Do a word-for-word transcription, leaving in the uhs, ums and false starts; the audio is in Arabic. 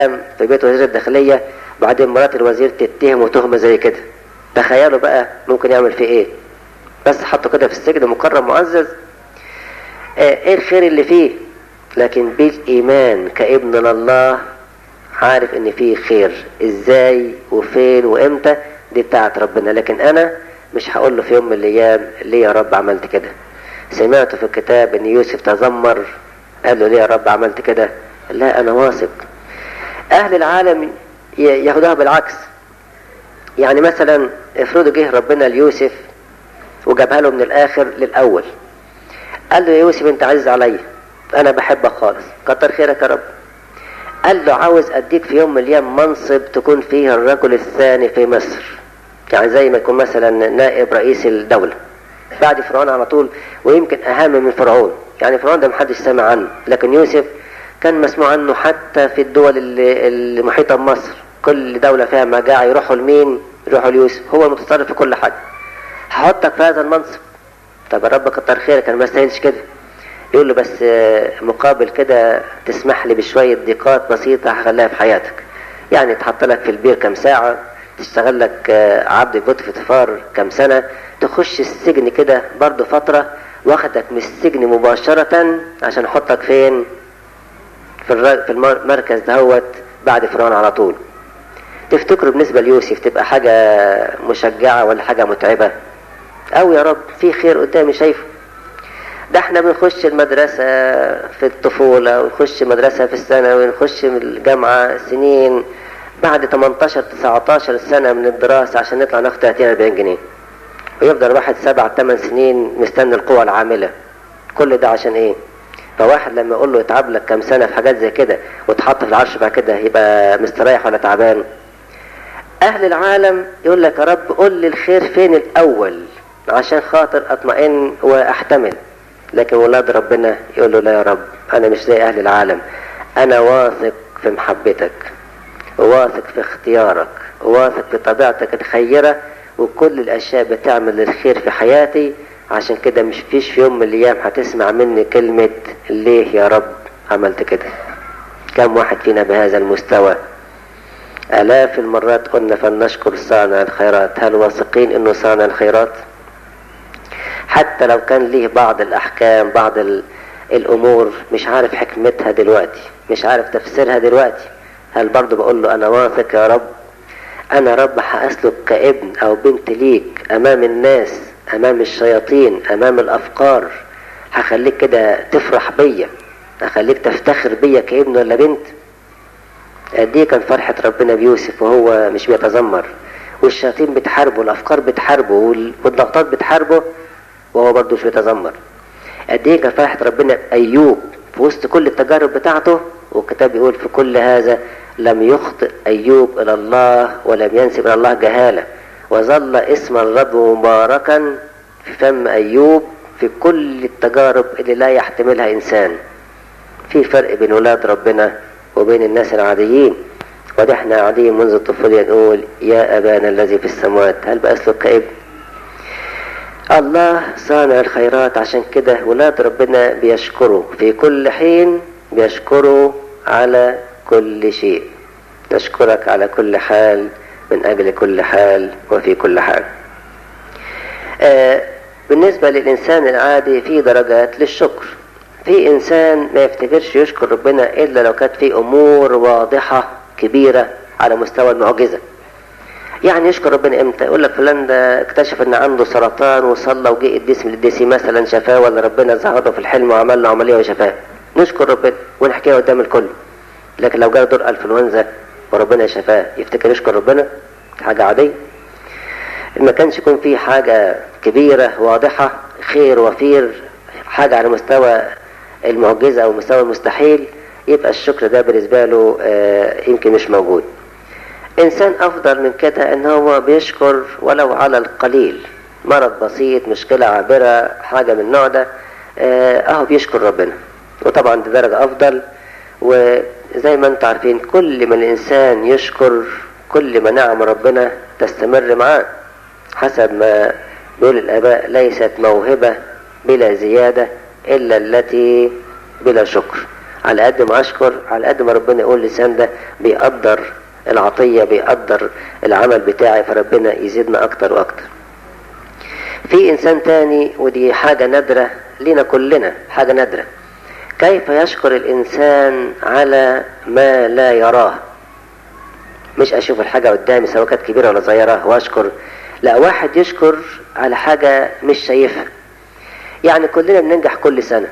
في بيت وزير الداخلية، وبعدين مرات الوزير تتهمه تهمة زي كده. تخيلوا بقى ممكن يعمل فيه ايه؟ بس حطه كده في السجن مكرم معزز. آه ايه الخير اللي فيه؟ لكن بالايمان كابن لله عارف ان فيه خير. ازاي وفين وامتى دي بتاعت ربنا، لكن انا مش هقول له في يوم من الايام ليه يا رب عملت كده. سمعت في الكتاب ان يوسف تذمر، قال له ليه يا رب عملت كده؟ لا انا واثق. اهل العالم ياخدوها بالعكس. يعني مثلا افرضوا جه ربنا ليوسف وجابها له من الاخر للاول، قال له يا يوسف انت عزيز عليا، انا بحبك خالص، كتر خيرك يا رب. قال له عاوز اديك في يوم من الايام منصب تكون فيه الرجل الثاني في مصر، يعني زي ما يكون مثلا نائب رئيس الدولة بعد فرعون على طول، ويمكن اهم من فرعون. يعني فرعون ده محدش سمع عنه، لكن يوسف كان مسموع عنه حتى في الدول المحيطة بمصر. كل دولة فيها مجاعة يروحوا لمين؟ يروحوا ليوسف، هو المتصرف في كل حاجة. هحطك في هذا المنصب. طب يا رب كتر خيرك، انا ما استاهلش كده. يقول له بس مقابل كده تسمح لي بشوية ضيقات بسيطة هخليها في حياتك. يعني تحط لك في البير كم ساعة، تشتغل لك عبد بوت في تفار كم سنة، تخش السجن كده برضو فترة، واخدك من السجن مباشرة عشان احطك فين؟ في في المركز دهوت بعد فرعون على طول. تفتكروا بالنسبة ليوسف تبقى حاجة مشجعة ولا حاجة متعبة؟ او يا رب في خير قدامي شايفه. ده احنا بنخش المدرسة في الطفولة، ونخش مدرسة في السنة، ونخش الجامعة سنين، بعد تمنتاشر تسعتاشر سنة من الدراسة عشان نطلع ناخد تلاتين اربعين جنيه، ويفضل واحد سبع تمن سنين مستني القوى العاملة. كل ده عشان ايه؟ فواحد لما يقول له اتعب لك كم سنة في حاجات زي كده وتحط في العرش بعد كده، يبقى مستريح ولا تعبان؟ اهل العالم يقول لك يا رب قول لي الخير فين الاول عشان خاطر اطمئن واحتمل. لكن ولاد ربنا يقول له لا يا رب، انا مش زي اهل العالم، انا واثق في محبتك، واثق في اختيارك، واثق في طبيعتك الخيرة، وكل الاشياء بتعمل الخير في حياتي. عشان كده مش فيش في يوم من الايام هتسمع مني كلمة ليه يا رب عملت كده. كم واحد فينا بهذا المستوى؟ الاف المرات قلنا فلنشكر صانع الخيرات. هل واثقين انه صانع الخيرات؟ حتى لو كان ليه بعض الاحكام، بعض الامور مش عارف حكمتها دلوقتي، مش عارف تفسيرها دلوقتي، هل برضو بقول له انا واثق يا رب؟ انا رب هأسلك كابن او بنت ليك امام الناس، امام الشياطين، امام الافكار. هخليك كده تفرح بيا، هخليك تفتخر بيا كابن ولا بنت. دي كان فرحة ربنا بيوسف وهو مش بيتذمر، والشياطين بتحاربه، والافكار بتحاربه، والضغطات بتحاربه، وهو برضه مش بيتذمر. قد ايه كان فرحة ربنا ايوب في وسط كل التجارب بتاعته، والكتاب يقول في كل هذا لم يخطئ ايوب الى الله ولم ينسب الى الله جهالة، وظل اسم الرب مباركا في فم ايوب في كل التجارب اللي لا يحتملها انسان. في فرق بين ولاد ربنا وبين الناس العاديين. وده احنا عاديين منذ الطفولة نقول يا ابانا الذي في السماوات، هل بأسلك كابن؟ الله صانع الخيرات. عشان كده ولاد ربنا بيشكروا في كل حين، بيشكروا على كل شيء. نشكرك على كل حال، من اجل كل حال، وفي كل حال. آه بالنسبة للإنسان العادي في درجات للشكر. في إنسان ما يفتكرش يشكر ربنا إلا لو كانت في أمور واضحة كبيرة على مستوى المعجزة. يعني يشكر ربنا امتى؟ يقول لك فلان ده اكتشف ان عنده سرطان وصلى وجه قديس من القديسين مثلا شفاه، ولا ربنا ظهره في الحلم وعمل له عمليه وشفاه، نشكر ربنا ونحكيها قدام الكل. لكن لو جاله دور انفلونزا وربنا شفاه، يفتكر يشكر ربنا؟ حاجه عاديه. ما كانش يكون في حاجه كبيره واضحه، خير وفير، حاجه على مستوى المعجزه او مستوى المستحيل، يبقى الشكر ده بالنسبه له يمكن مش موجود. انسان افضل من كده ان هو بيشكر ولو على القليل، مرض بسيط، مشكلة عابرة، حاجة من النوع ده، اهو بيشكر ربنا، وطبعا دي درجة افضل. وزي ما انتم عارفين كل ما الانسان يشكر كل ما نعم ربنا تستمر معاه، حسب ما بيقول الاباء ليست موهبة بلا زيادة الا التي بلا شكر. على قد ما اشكر على قد ما ربنا يقول اللسان ده بيقدر العطية، بيقدر العمل بتاعي، فربنا يزيدنا اكتر واكتر. في انسان تاني، ودي حاجة نادرة لنا كلنا، حاجة نادرة، كيف يشكر الانسان على ما لا يراه؟ مش اشوف الحاجة قدامي سواء كانت كبيرة ولا صغيرة واشكر، لا، واحد يشكر على حاجة مش شايفها. يعني كلنا بننجح كل سنة،